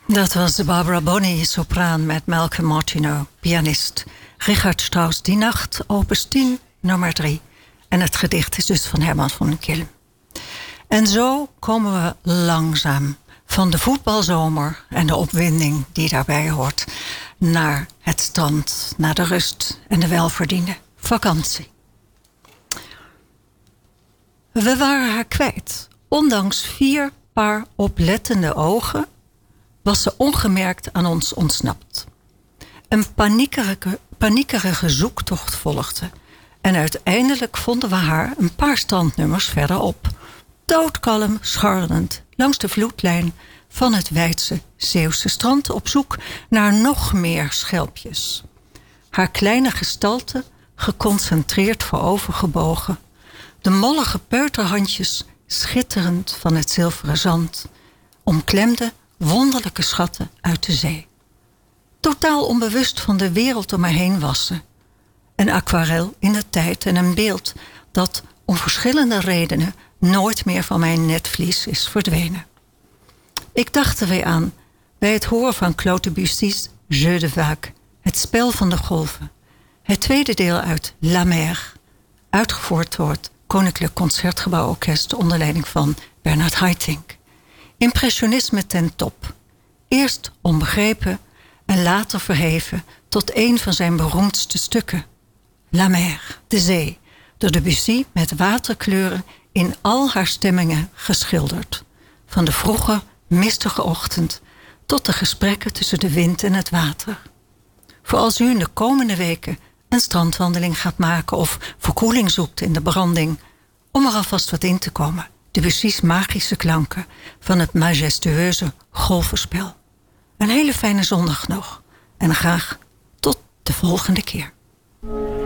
Dat was Barbara Bonney, sopraan, met Malcolm Martineau, pianist. Richard Strauss, Die Nacht, opus 10, nummer 3. En het gedicht is dus van Herman van Kilm. En zo komen we langzaam van de voetbalzomer en de opwinding die daarbij hoort, naar het strand, naar de rust en de welverdiende vakantie. We waren haar kwijt. Ondanks 4 paar oplettende ogen was ze ongemerkt aan ons ontsnapt. Een paniekerige zoektocht volgde. En uiteindelijk vonden we haar een paar strandnummers verderop. Doodkalm, scharrelend, langs de vloedlijn van het wijdse Zeeuwse strand op zoek naar nog meer schelpjes. Haar kleine gestalte geconcentreerd voorovergebogen. De mollige peuterhandjes schitterend van het zilveren zand, omklemde wonderlijke schatten uit de zee. Totaal onbewust van de wereld om me heen was ze. Een aquarel in de tijd en een beeld dat om verschillende redenen nooit meer van mijn netvlies is verdwenen. Ik dacht er weer aan bij het horen van Claude Debussy's Jeu de Vague, het spel van de golven. Het tweede deel uit La Mer, uitgevoerd door het Koninklijk Concertgebouworkest onder leiding van Bernard Haitink. Impressionisme ten top. Eerst onbegrepen en later verheven tot een van zijn beroemdste stukken. La Mer, de zee, door Debussy met waterkleuren in al haar stemmingen geschilderd. Van de vroege, mistige ochtend tot de gesprekken tussen de wind en het water. Voor als u in de komende weken een strandwandeling gaat maken of verkoeling zoekt in de branding, om er alvast wat in te komen. Debussy's magische klanken van het majestueuze golvenspel. Een hele fijne zondag nog. En graag tot de volgende keer.